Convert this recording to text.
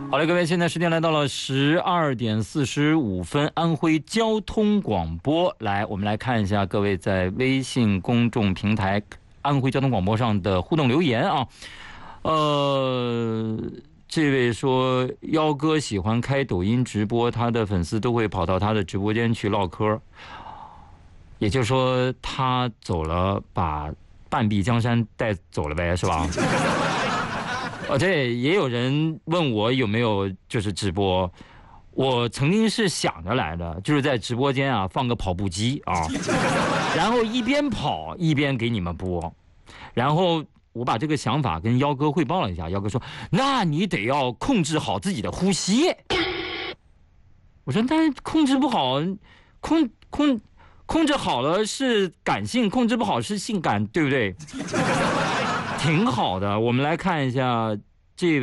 好了，各位，现在时间来到了12点45分，安徽交通广播。来，我们来看一下各位在微信公众平台安徽交通广播上的互动留言啊。这位说幺哥喜欢开抖音直播，他的粉丝都会跑到他的直播间去唠嗑，也就是说他走了，把半壁江山带走了呗，是吧？对，也有人问我有没有就是直播，我曾经是想着来的，就是在直播间啊放个跑步机啊，然后一边跑一边给你们播，然后我把这个想法跟幺哥汇报了一下，幺哥说：“那你得要控制好自己的呼吸。”我说：“但控制不好，控制好了是感性，控制不好是性感，对不对？”挺好的，我们来看一下